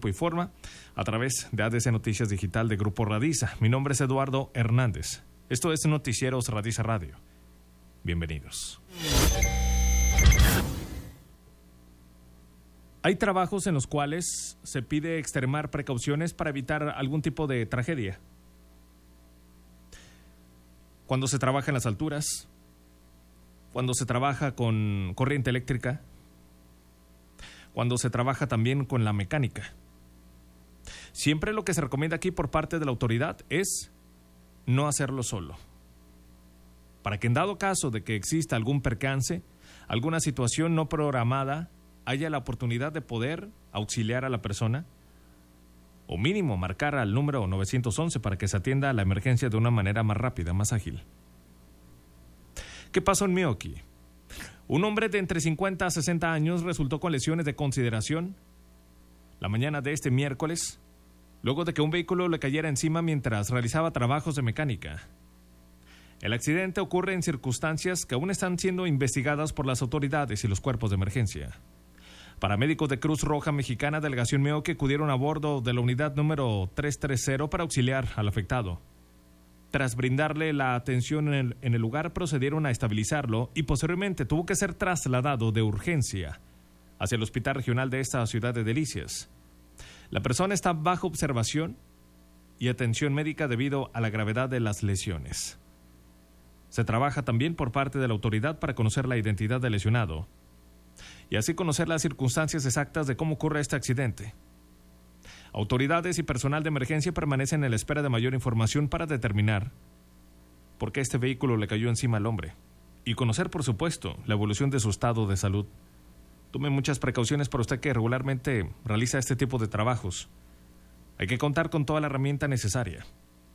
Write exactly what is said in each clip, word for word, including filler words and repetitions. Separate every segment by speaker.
Speaker 1: tiempo y forma a través de A D C Noticias Digital de Grupo Radiza. Mi nombre es Eduardo Hernández. Esto es Noticieros Radiza Radio. Bienvenidos. Hay trabajos en los cuales se pide extremar precauciones para evitar algún tipo de tragedia. Cuando se trabaja en las alturas, cuando se trabaja con corriente eléctrica, cuando se trabaja también con la mecánica. Siempre lo que se recomienda aquí por parte de la autoridad es no hacerlo solo. Para que en dado caso de que exista algún percance, alguna situación no programada, haya la oportunidad de poder auxiliar a la persona o mínimo marcar al número nueve once para que se atienda a la emergencia de una manera más rápida, más ágil. ¿Qué pasó en Meoqui? Un hombre de entre cincuenta a sesenta años resultó con lesiones de consideración la mañana de este miércoles, luego de que un vehículo le cayera encima mientras realizaba trabajos de mecánica. El accidente ocurre en circunstancias que aún están siendo investigadas por las autoridades y los cuerpos de emergencia. Paramédicos de Cruz Roja Mexicana, Delegación Meoqui, acudieron a bordo de la unidad número trescientos treinta para auxiliar al afectado. Tras brindarle la atención en el, en el lugar, procedieron a estabilizarlo y posteriormente tuvo que ser trasladado de urgencia hacia el Hospital Regional de esta ciudad de Delicias. La persona está bajo observación y atención médica debido a la gravedad de las lesiones. Se trabaja también por parte de la autoridad para conocer la identidad del lesionado y así conocer las circunstancias exactas de cómo ocurre este accidente. Autoridades y personal de emergencia permanecen en la espera de mayor información para determinar por qué este vehículo le cayó encima al hombre y conocer, por supuesto, la evolución de su estado de salud. Tome muchas precauciones para usted que regularmente realiza este tipo de trabajos. Hay que contar con toda la herramienta necesaria.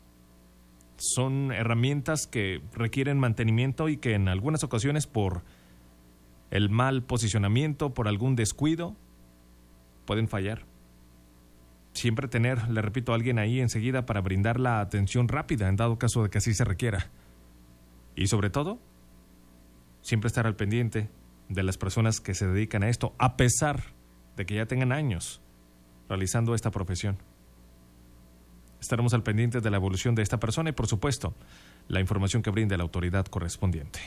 Speaker 1: Son herramientas que requieren mantenimiento y que en algunas ocasiones por el mal posicionamiento, por algún descuido, pueden fallar. Siempre tener, le repito, a alguien ahí enseguida para brindar la atención rápida en dado caso de que así se requiera. Y sobre todo, siempre estar al pendiente de las personas que se dedican a esto, a pesar de que ya tengan años realizando esta profesión. Estaremos al pendiente de la evolución de esta persona y, por supuesto, la información que brinde la autoridad correspondiente.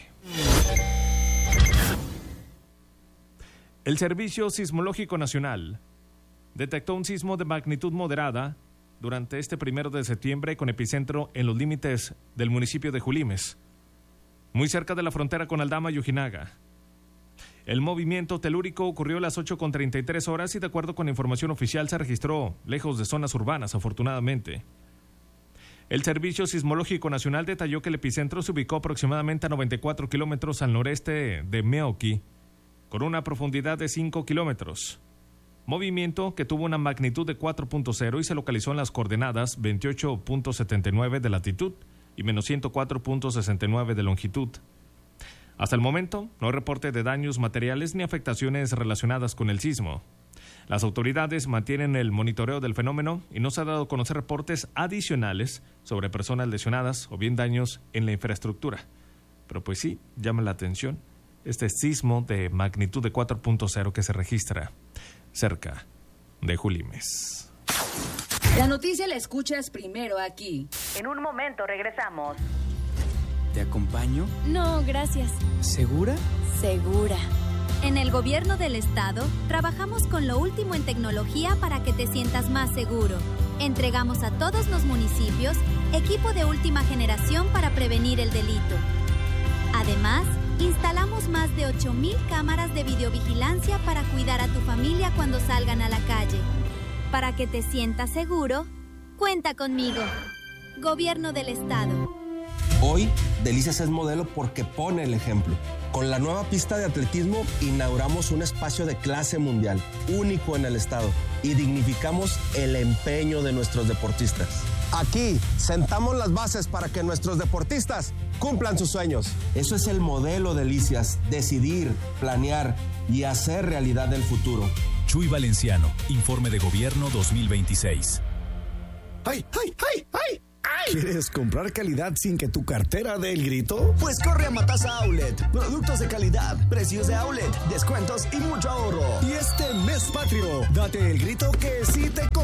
Speaker 1: El Servicio Sismológico Nacional detectó un sismo de magnitud moderada durante este primero de septiembre con epicentro en los límites del municipio de Julimes, muy cerca de la frontera con Aldama y Ojinaga. El movimiento telúrico ocurrió a las ocho con treinta y tres horas y de acuerdo con la información oficial se registró lejos de zonas urbanas, afortunadamente. El Servicio Sismológico Nacional detalló que el epicentro se ubicó aproximadamente a noventa y cuatro kilómetros al noreste de Meoqui, con una profundidad de cinco kilómetros. Movimiento que tuvo una magnitud de cuatro punto cero y se localizó en las coordenadas veintiocho punto setenta y nueve de latitud y menos ciento cuatro punto sesenta y nueve de longitud. Hasta el momento, no hay reporte de daños materiales ni afectaciones relacionadas con el sismo. Las autoridades mantienen el monitoreo del fenómeno y no se ha dado a conocer reportes adicionales sobre personas lesionadas o bien daños en la infraestructura. Pero pues sí, llama la atención este sismo de magnitud de cuatro punto cero que se registra cerca de Julimes.
Speaker 2: La noticia la escuchas primero aquí.
Speaker 3: En un momento regresamos.
Speaker 4: ¿Te acompaño?
Speaker 5: No, gracias.
Speaker 4: ¿Segura?
Speaker 5: Segura.
Speaker 6: En el gobierno del estado, trabajamos con lo último en tecnología para que te sientas más seguro. Entregamos a todos los municipios equipo de última generación para prevenir el delito. Además, instalamos más de ocho mil cámaras de videovigilancia para cuidar a tu familia cuando salgan a la calle. Para que te sientas seguro, cuenta conmigo. Gobierno del estado.
Speaker 7: Hoy, Delicias es modelo porque pone el ejemplo. Con la nueva pista de atletismo inauguramos un espacio de clase mundial, único en el estado, y dignificamos el empeño de nuestros deportistas.
Speaker 8: Aquí sentamos las bases para que nuestros deportistas cumplan sus sueños.
Speaker 7: Eso es el modelo Delicias, decidir, planear y hacer realidad el futuro.
Speaker 9: Chuy Valenciano, Informe de Gobierno dos mil veintiséis.
Speaker 10: ¡Ay, ay, ay, ay! ¿Quieres comprar calidad sin que tu cartera dé el grito? Pues corre a Matasa Outlet. Productos de calidad, precios de outlet, descuentos y mucho ahorro. Y este mes patrio, date el grito que sí te compra.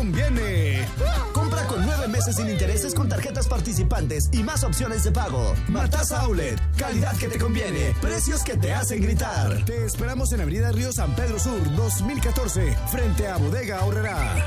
Speaker 10: meses sin intereses con tarjetas participantes y más opciones de pago. Matasa Outlet, calidad que te conviene, precios que te hacen gritar. Te esperamos en Avenida Río San Pedro Sur, dos mil catorce, frente a Bodega Aurrerá.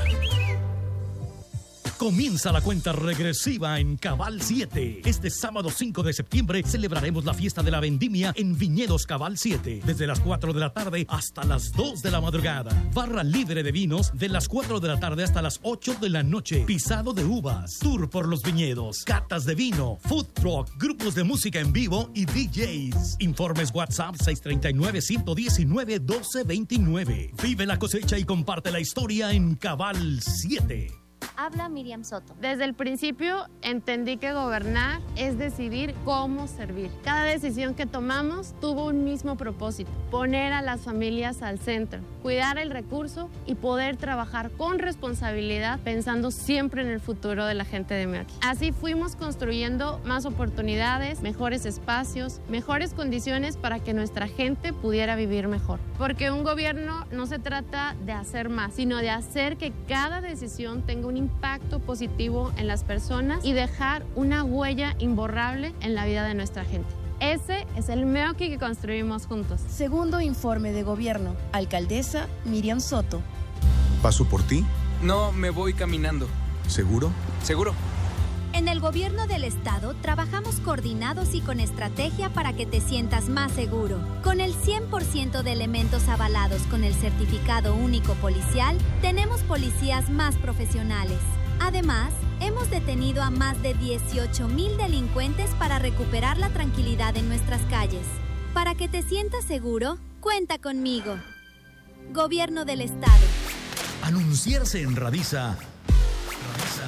Speaker 11: Comienza la cuenta regresiva en Cabal siete. Este sábado cinco de septiembre celebraremos la fiesta de la vendimia en Viñedos Cabal siete. Desde las cuatro de la tarde hasta las dos de la madrugada. Barra libre de vinos de las cuatro de la tarde hasta las ocho de la noche. Pisado de uvas. Tour por los viñedos. Catas de vino. Food truck. Grupos de música en vivo y D Js. Informes WhatsApp seis tres nueve, uno uno nueve, uno dos dos nueve. Vive la cosecha y comparte la historia en Cabal siete.
Speaker 12: Habla Miriam Soto.
Speaker 13: Desde el principio entendí que gobernar es decidir cómo servir. Cada decisión que tomamos tuvo un mismo propósito: poner a las familias al centro, cuidar el recurso y poder trabajar con responsabilidad pensando siempre en el futuro de la gente de Meoqui. Así fuimos construyendo más oportunidades, mejores espacios, mejores condiciones para que nuestra gente pudiera vivir mejor. Porque un gobierno no se trata de hacer más, sino de hacer que cada decisión tenga un impacto positivo en las personas y dejar una huella imborrable en la vida de nuestra gente. Ese es el Meoqui que construimos juntos.
Speaker 2: Segundo informe de gobierno. Alcaldesa Miriam Soto.
Speaker 14: ¿Paso por ti?
Speaker 4: No, me voy caminando.
Speaker 14: ¿Seguro?
Speaker 4: Seguro.
Speaker 6: En el gobierno del estado trabajamos coordinados y con estrategia para que te sientas más seguro. Con el cien por ciento de elementos avalados con el certificado único policial, tenemos policías más profesionales. Además, hemos detenido a más de dieciocho mil delincuentes para recuperar la tranquilidad en nuestras calles. Para que te sientas seguro, cuenta conmigo. Gobierno del estado.
Speaker 11: Anunciarse en Radisa. Radisa.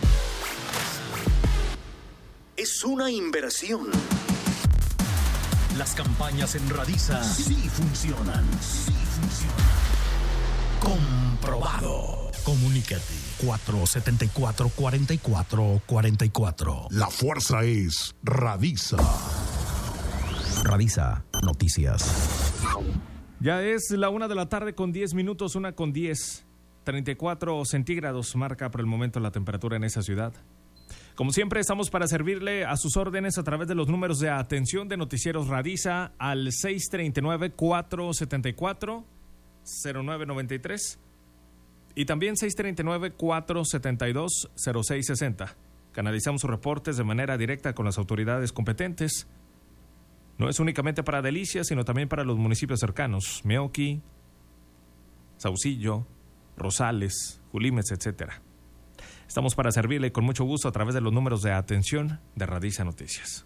Speaker 11: Es una inversión. Las campañas en Radisa sí funcionan. Sí funcionan. Comprobado. Comunícate. cuatro siete cuatro, cuatro cuatro cuatro cuatro.
Speaker 15: La fuerza es Radisa.
Speaker 11: Radisa Noticias.
Speaker 1: Ya es la una de la tarde con diez minutos, una con diez. treinta y cuatro centígrados marca por el momento la temperatura en esa ciudad. Como siempre, estamos para servirle a sus órdenes a través de los números de atención de Noticieros Radisa al seis tres nueve, cuatro siete cuatro, cero nueve nueve tres y también seis tres nueve, cuatro siete dos, cero seis seis cero. Canalizamos sus reportes de manera directa con las autoridades competentes. No es únicamente para Delicias, sino también para los municipios cercanos: Meoqui, Saucillo, Rosales, Julimes, etcétera. Estamos para servirle con mucho gusto a través de los números de atención de Radisa Noticias.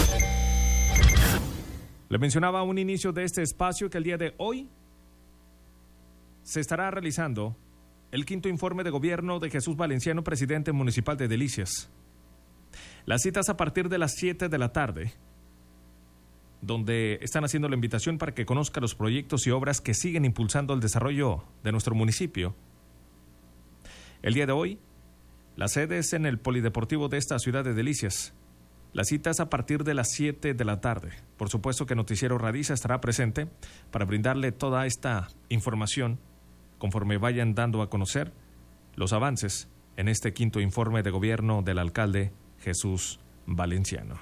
Speaker 1: Le mencionaba a un inicio de este espacio que el día de hoy se estará realizando el quinto informe de gobierno de Jesús Valenciano, presidente municipal de Delicias. Las citas a partir de las siete de la tarde, donde están haciendo la invitación para que conozca los proyectos y obras que siguen impulsando el desarrollo de nuestro municipio. El día de hoy, la sede es en el Polideportivo de esta ciudad de Delicias. La cita es a partir de las siete de la tarde. Por supuesto que Noticiero Radisa estará presente para brindarle toda esta información conforme vayan dando a conocer los avances en este quinto informe de gobierno del alcalde Jesús Valenciano.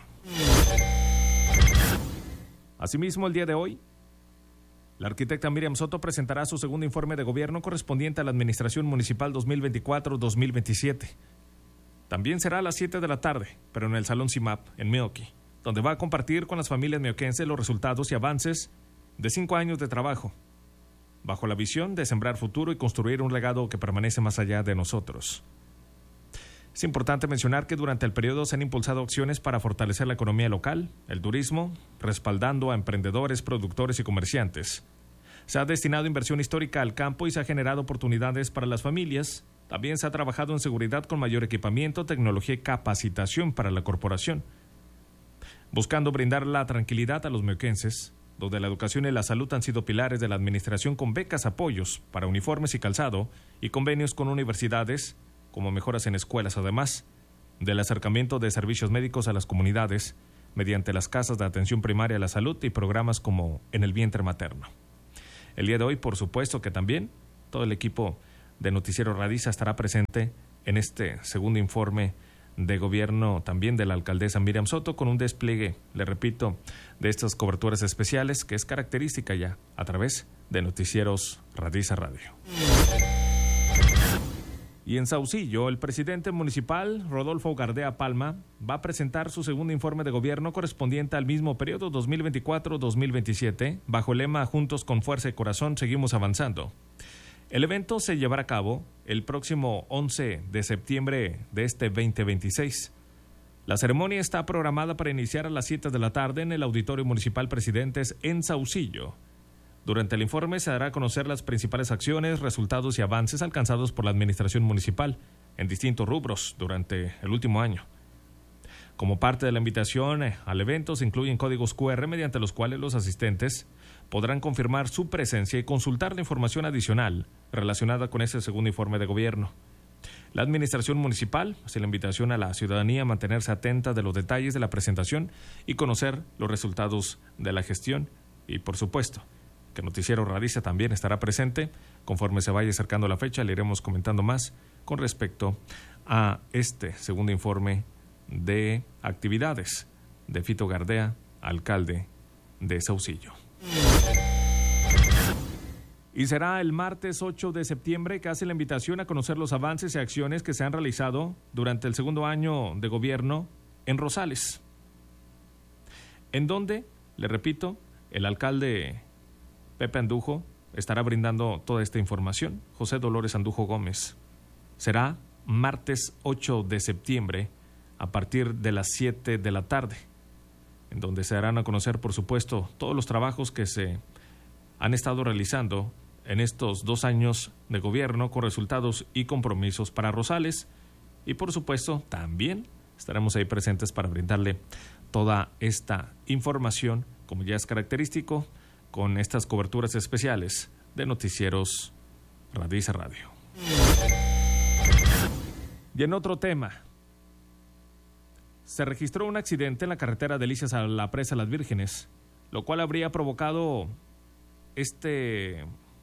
Speaker 1: Asimismo, el día de hoy, la arquitecta Miriam Soto presentará su segundo informe de gobierno correspondiente a la Administración Municipal dos mil veinticuatro dos mil veintisiete. También será a las siete de la tarde, pero en el Salón C I M A P, en Meoqui, donde va a compartir con las familias meoquenses los resultados y avances de cinco años de trabajo, bajo la visión de sembrar futuro y construir un legado que permanece más allá de nosotros. Es importante mencionar que durante el periodo se han impulsado acciones para fortalecer la economía local, el turismo, respaldando a emprendedores, productores y comerciantes. Se ha destinado inversión histórica al campo y se ha generado oportunidades para las familias. También se ha trabajado en seguridad con mayor equipamiento, tecnología y capacitación para la corporación, buscando brindar la tranquilidad a los meoquenses, donde la educación y la salud han sido pilares de la administración con becas, apoyos para uniformes y calzado y convenios con universidades, como mejoras en escuelas, además del acercamiento de servicios médicos a las comunidades mediante las casas de atención primaria a la salud y programas como En el Vientre Materno. El día de hoy, por supuesto que también todo el equipo de Noticiero Radisa estará presente en este segundo informe de gobierno también de la alcaldesa Miriam Soto, con un despliegue, le repito, de estas coberturas especiales que es característica ya a través de noticieros Radiza Radio. Y en Saucillo, el presidente municipal, Rodolfo Gardea Palma, va a presentar su segundo informe de gobierno correspondiente al mismo periodo dos mil veinticuatro dos mil veintisiete, bajo el lema Juntos con Fuerza y Corazón, seguimos avanzando. El evento se llevará a cabo el próximo once de septiembre de este veinte veintiséis. La ceremonia está programada para iniciar a las siete de la tarde en el Auditorio Municipal Presidentes en Saucillo. Durante el informe se dará a conocer las principales acciones, resultados y avances alcanzados por la administración municipal en distintos rubros durante el último año. Como parte de la invitación al evento se incluyen códigos cu erre mediante los cuales los asistentes podrán confirmar su presencia y consultar la información adicional relacionada con ese segundo informe de gobierno. La administración municipal hace la invitación a la ciudadanía a mantenerse atenta de los detalles de la presentación y conocer los resultados de la gestión y, por supuesto, que Noticiero Radiza también estará presente. Conforme se vaya acercando la fecha, le iremos comentando más con respecto a este segundo informe de actividades de Fito Gardea, alcalde de Saucillo. Y será el martes ocho de septiembre que hace la invitación a conocer los avances y acciones que se han realizado durante el segundo año de gobierno en Rosales, en donde, le repito, el alcalde Pepe Andujo estará brindando toda esta información. José Dolores Andujo Gómez. Será martes ocho de septiembre a partir de las siete de la tarde, en donde se darán a conocer, por supuesto, todos los trabajos que se han estado realizando en estos dos años de gobierno con resultados y compromisos para Rosales. Y, por supuesto, también estaremos ahí presentes para brindarle toda esta información, como ya es característico, con estas coberturas especiales de noticieros Radiza Radio. Y en otro tema, se registró un accidente en la carretera Delicias a la Presa Las Vírgenes, lo cual habría provocado este,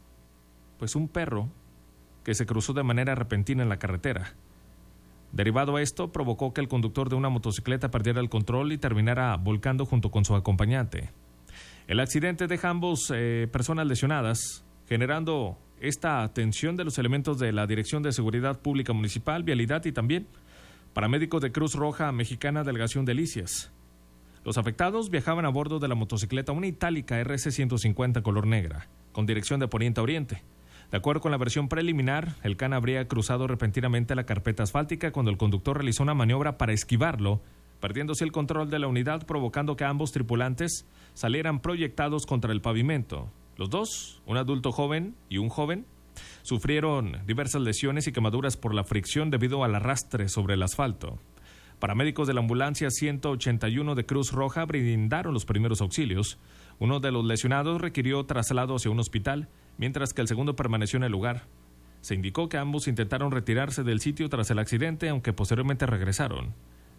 Speaker 1: pues un perro que se cruzó de manera repentina en la carretera. Derivado a esto, provocó que el conductor de una motocicleta perdiera el control y terminara volcando junto con su acompañante. El accidente deja a ambos eh, personas lesionadas, generando esta atención de los elementos de la Dirección de Seguridad Pública Municipal, Vialidad y también paramédicos de Cruz Roja Mexicana Delegación Delicias. Los afectados viajaban a bordo de la motocicleta una itálica erre ce ciento cincuenta color negra, con dirección de poniente a oriente. De acuerdo con la versión preliminar, el can habría cruzado repentinamente la carpeta asfáltica cuando el conductor realizó una maniobra para esquivarlo, perdiéndose el control de la unidad, provocando que ambos tripulantes salieran proyectados contra el pavimento. Los dos, un adulto joven y un joven, sufrieron diversas lesiones y quemaduras por la fricción debido al arrastre sobre el asfalto. Paramédicos de la ambulancia ciento ochenta y uno de Cruz Roja brindaron los primeros auxilios. Uno de los lesionados requirió traslado hacia un hospital, mientras que el segundo permaneció en el lugar. Se indicó que ambos intentaron retirarse del sitio tras el accidente, aunque posteriormente regresaron.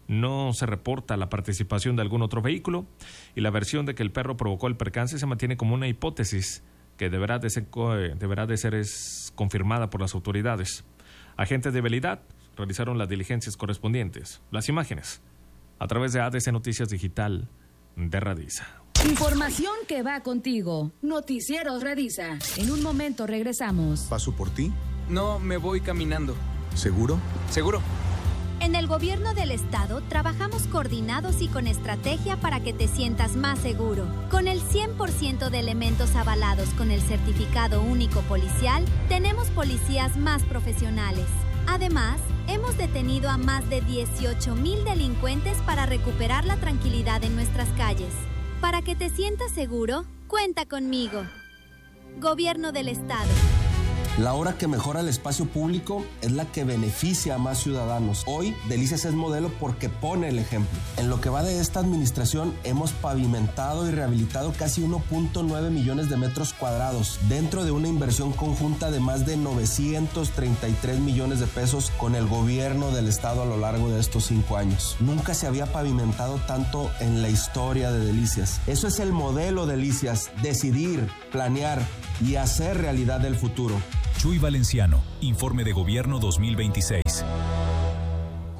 Speaker 1: No se reporta la participación de algún otro vehículo y la versión de que el perro provocó el percance se mantiene como una hipótesis que deberá de ser, deberá de ser es, confirmada por las autoridades. Agentes de Vialidad realizaron las diligencias correspondientes. Las imágenes a través de A D C Noticias Digital de Radiza.
Speaker 2: Información que va contigo. Noticieros Radiza. En un momento regresamos.
Speaker 14: ¿Paso por ti?
Speaker 4: No, me voy caminando.
Speaker 14: ¿Seguro?
Speaker 4: Seguro.
Speaker 6: En el gobierno del estado trabajamos coordinados y con estrategia para que te sientas más seguro. Con el cien por ciento de elementos avalados con el certificado único policial, tenemos policías más profesionales. Además, hemos detenido a más de dieciocho mil delincuentes para recuperar la tranquilidad en nuestras calles. Para que te sientas seguro, cuenta conmigo. Gobierno del estado.
Speaker 7: La obra que mejora el espacio público es la que beneficia a más ciudadanos. Hoy, Delicias es modelo porque pone el ejemplo. En lo que va de esta administración, hemos pavimentado y rehabilitado casi uno punto nueve millones de metros cuadrados, dentro de una inversión conjunta de más de novecientos treinta y tres millones de pesos con el gobierno del estado a lo largo de estos cinco años. Nunca se había pavimentado tanto en la historia de Delicias. Eso es el modelo Delicias: decidir, planear y hacer realidad el futuro.
Speaker 9: Chuy Valenciano, Informe de Gobierno dos mil veintiséis.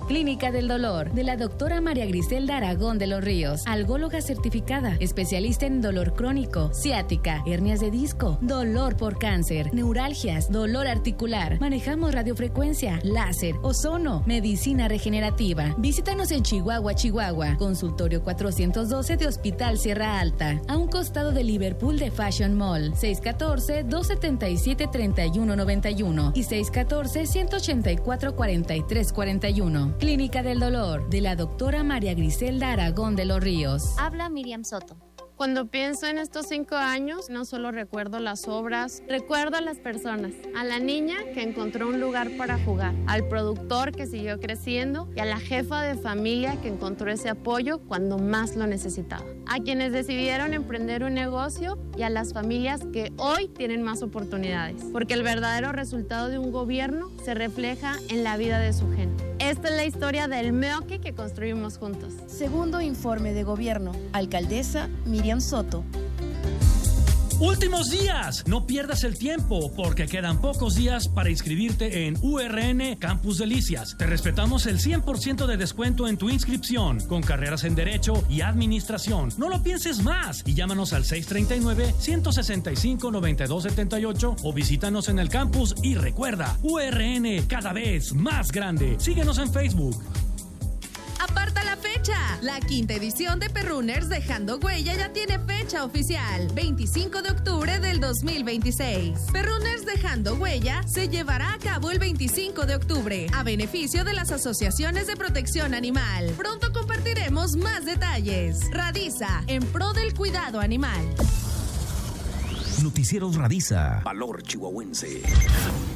Speaker 2: Clínica del Dolor, de la doctora María Griselda Aragón de los Ríos, algóloga certificada, especialista en dolor crónico, ciática, hernias de disco, dolor por cáncer, neuralgias, dolor articular. Manejamos radiofrecuencia, láser, ozono, medicina regenerativa. Visítanos en Chihuahua, Chihuahua, consultorio cuatrocientos doce de Hospital Sierra Alta, a un costado de Liverpool de Fashion Mall, seis uno cuatro, dos siete siete, tres uno nueve uno y seis uno cuatro, uno ocho cuatro, cuatro tres cuatro uno. Clínica del Dolor, de la doctora María Griselda Aragón de los Ríos.
Speaker 12: Habla Miriam Soto.
Speaker 13: Cuando pienso en estos cinco años, no solo recuerdo las obras, recuerdo a las personas, a la niña que encontró un lugar para jugar, al productor que siguió creciendo y a la jefa de familia que encontró ese apoyo cuando más lo necesitaba, a quienes decidieron emprender un negocio y a las familias que hoy tienen más oportunidades, porque el verdadero resultado de un gobierno se refleja en la vida de su gente. Esta es la historia del Meoqui que construimos juntos.
Speaker 16: Segundo informe de gobierno, alcaldesa Miriam Soto.
Speaker 11: Últimos días, no pierdas el tiempo porque quedan pocos días para inscribirte en U R N Campus Delicias. Te respetamos el cien por ciento de descuento en tu inscripción con carreras en Derecho y Administración. No lo pienses más y llámanos al seis tres nueve, uno seis cinco, nueve dos siete ocho o visítanos en el campus y recuerda, U R N cada vez más grande. Síguenos en Facebook.
Speaker 17: Aparta la fecha. La quinta edición de Perrunners Dejando Huella ya tiene fecha oficial, veinticinco de octubre del dos mil veintiséis. Perrunners Dejando Huella se llevará a cabo el veinticinco de octubre a beneficio de las asociaciones de protección animal. Pronto compartiremos más detalles. Radisa, en pro del cuidado animal.
Speaker 18: Noticieros Radisa. Valor chihuahuense.